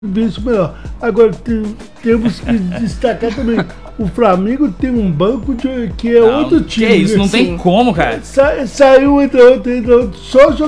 ver isso melhor. Agora, temos que destacar também. O Flamengo tem um banco que é outro time. Que isso, não tem Sim. como, cara. Saiu, entra outro. Só jogador